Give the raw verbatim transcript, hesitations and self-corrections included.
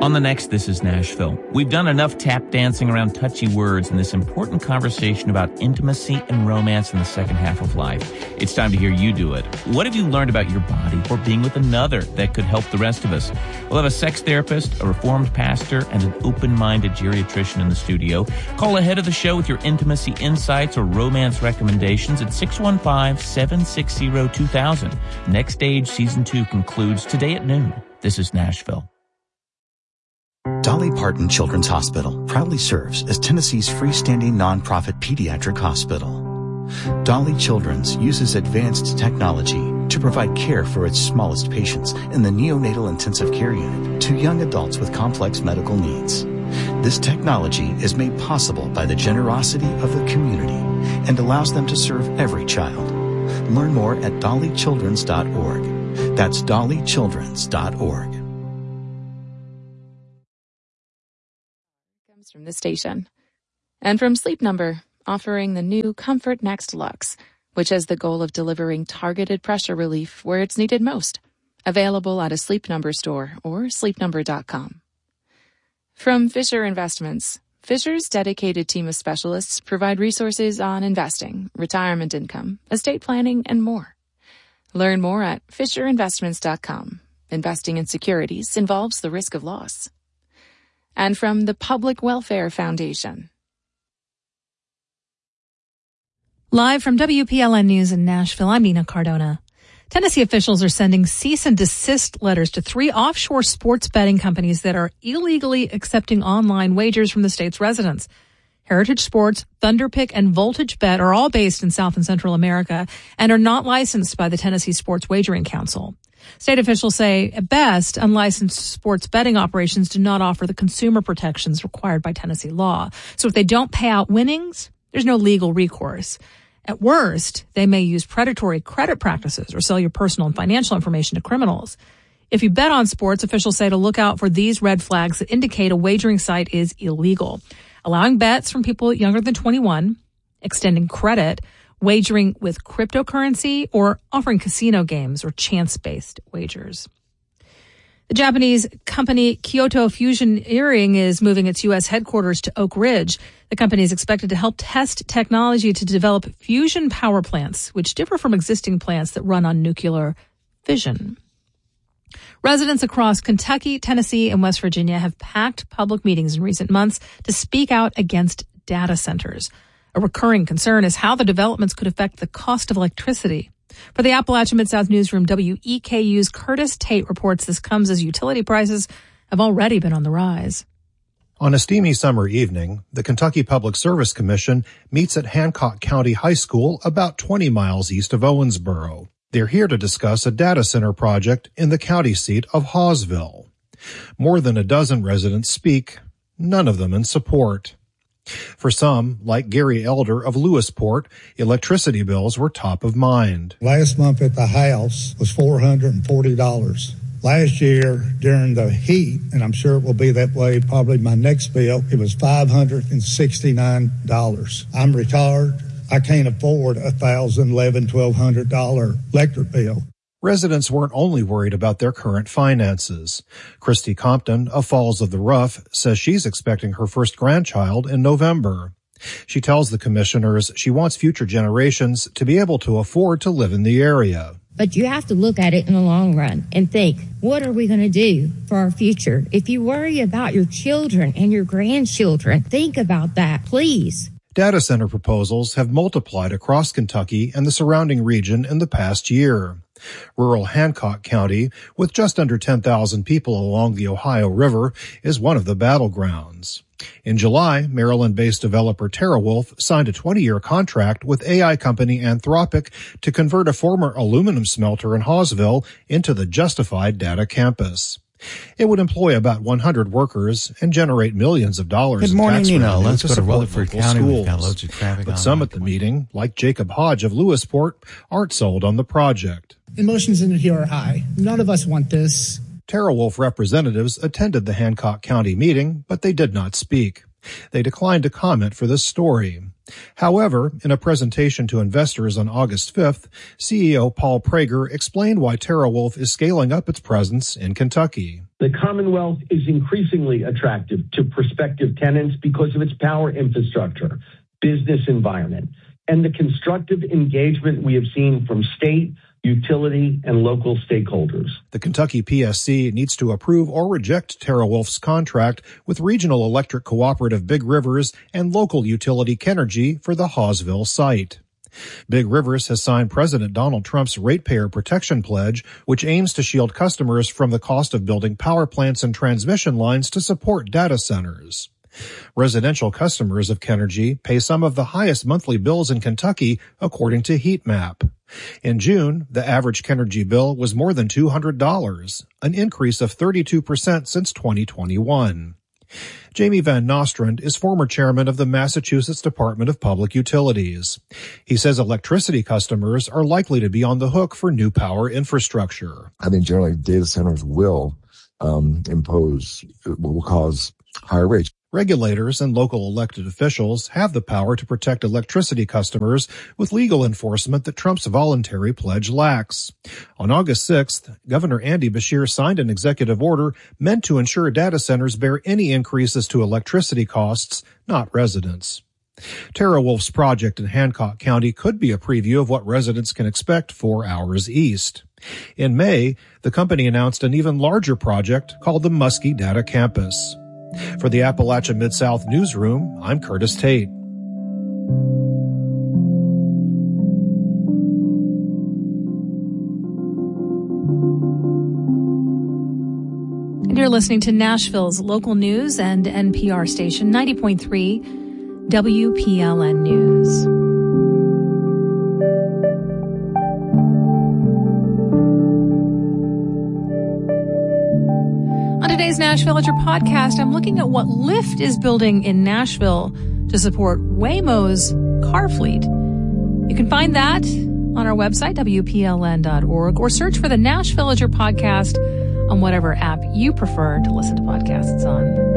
On the next This Is Nashville, we've done enough tap dancing around touchy words in this important conversation about intimacy and romance in the second half of life. It's time to hear you do it. What have you learned about your body or being with another that could help the rest of us? We'll have a sex therapist, a reformed pastor, and an open-minded geriatrician in the studio. Call ahead of the show with your intimacy insights or romance recommendations at six one five, seven six zero, two thousand. Next Stage Season two concludes today at noon. This is Nashville. Dolly Parton Children's Hospital proudly serves as Tennessee's freestanding nonprofit pediatric hospital. Dolly Children's uses advanced technology to provide care for its smallest patients in the neonatal intensive care unit to young adults with complex medical needs. This technology is made possible by the generosity of the community and allows them to serve every child. Learn more at dolly childrens dot org. That's dolly childrens dot org. From the station. And from Sleep Number, offering the new Comfort Next Luxe, which has the goal of delivering targeted pressure relief where it's needed most. Available at a Sleep Number store or sleep number dot com. From Fisher Investments, Fisher's dedicated team of specialists provide resources on investing, retirement income, estate planning, and more. Learn more at fisher investments dot com. Investing in securities involves the risk of loss. And from the Public Welfare Foundation. Live from W P L N News in Nashville, I'm Nina Cardona. Tennessee officials are sending cease and desist letters to three offshore sports betting companies that are illegally accepting online wagers from the state's residents. Heritage Sports, Thunderpick, and Voltage Bet are all based in South and Central America and are not licensed by the Tennessee Sports Wagering Council. State officials say, at best, unlicensed sports betting operations do not offer the consumer protections required by Tennessee law. So if they don't pay out winnings, there's no legal recourse. At worst, they may use predatory credit practices or sell your personal and financial information to criminals. If you bet on sports, officials say to look out for these red flags that indicate a wagering site is illegal. Allowing bets from people younger than twenty-one, extending credit, wagering with cryptocurrency, or offering casino games or chance-based wagers. The Japanese company Kyoto Fusion Earring is moving its U S headquarters to Oak Ridge. The company is expected to help test technology to develop fusion power plants, which differ from existing plants that run on nuclear fission. Residents across Kentucky, Tennessee, and West Virginia have packed public meetings in recent months to speak out against data centers. A recurring concern is how the developments could affect the cost of electricity. For the Appalachian Mid-South Newsroom, W E K U's Curtis Tate reports this comes as utility prices have already been on the rise. On a steamy summer evening, the Kentucky Public Service Commission meets at Hancock County High School about twenty miles east of Owensboro. They're here to discuss a data center project in the county seat of Hawesville. More than a dozen residents speak, none of them in support. For some, like Gary Elder of Lewisport, electricity bills were top of mind. Last month at the house was four hundred forty dollars. Last year, during the heat, and I'm sure it will be that way probably my next bill, it was five hundred sixty-nine dollars. I'm retired. I can't afford a one thousand dollars, eleven hundred dollars, twelve hundred dollars electric bill. Residents weren't only worried about their current finances. Christy Compton of Falls of the Rough says she's expecting her first grandchild in November. She tells the commissioners she wants future generations to be able to afford to live in the area. But you have to look at it in the long run and think, what are we going to do for our future? If you worry about your children and your grandchildren, think about that, please. Data center proposals have multiplied across Kentucky and the surrounding region in the past year. Rural Hancock County, with just under ten thousand people along the Ohio River, is one of the battlegrounds. In July, Maryland-based developer TerraWolf signed a twenty-year contract with A I company Anthropic to convert a former aluminum smelter in Hawesville into the justified data campus. It would employ about one hundred workers and generate millions of dollars Good in morning, tax you know, revenue let's to go to support Rutherford local County. schools. We've got loads of traffic But on some at the meeting, like Jacob Hodge of Lewisport, aren't sold on the project. Emotions in here are high. None of us want this. TerraWolf representatives attended the Hancock County meeting, but they did not speak. They declined to comment for this story. However, in a presentation to investors on August fifth, C E O Paul Prager explained why TeraWulf is scaling up its presence in Kentucky. The Commonwealth is increasingly attractive to prospective tenants because of its power infrastructure, business environment, and the constructive engagement we have seen from state, utility, and local stakeholders. The Kentucky P S C needs to approve or reject TeraWulf's contract with regional electric cooperative Big Rivers and local utility Kenergy for the Hawesville site. Big Rivers has signed President Donald Trump's Ratepayer Protection Pledge, which aims to shield customers from the cost of building power plants and transmission lines to support data centers. Residential customers of Kenergy pay some of the highest monthly bills in Kentucky, according to HeatMap. In June, the average Kenergy bill was more than two hundred dollars, an increase of thirty-two percent since twenty twenty-one. Jamie Van Nostrand is former chairman of the Massachusetts Department of Public Utilities. He says electricity customers are likely to be on the hook for new power infrastructure. I think generally data centers will um, impose, will cause higher rates. Regulators and local elected officials have the power to protect electricity customers with legal enforcement that Trump's voluntary pledge lacks. On August sixth, Governor Andy Beshear signed an executive order meant to ensure data centers bear any increases to electricity costs, not residents. TeraWulf's project in Hancock County could be a preview of what residents can expect four hours east. In May, the company announced an even larger project called the Muskie Data Campus. For the Appalachia Mid-South Newsroom, I'm Curtis Tate. And you're listening to Nashville's local news and N P R station ninety point three W P L N News. On today's Nashville Villager podcast, I'm looking at what Lyft is building in Nashville to support Waymo's car fleet. You can find that on our website, W P L N dot org, or search for the Nashville Villager podcast on whatever app you prefer to listen to podcasts on.